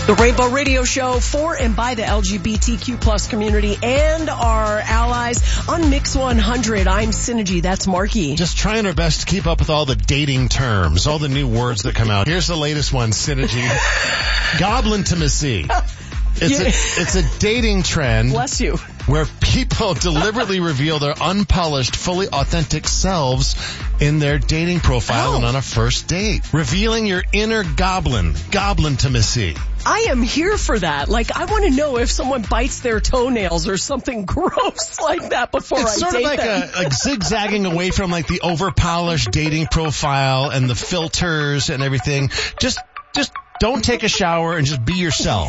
The Rainbow Radio Show for and by the LGBTQ plus community and our allies on Mix 100. I'm Synergy. That's Marky. Just trying our best to keep up with all the dating terms, all the new words that come out. Here's the latest one, Synergy. Goblintimacy. It's a dating trend. Bless you. Where people deliberately reveal their unpolished, fully authentic selves in their dating profile and on a first date. Revealing your inner goblin. Goblintimacy. I am here for that. Like, I want to know if someone bites their toenails or something gross like that before I date them. It's sort of like zigzagging away from like the over-polished dating profile and the filters and everything. Just don't take a shower and just be yourself.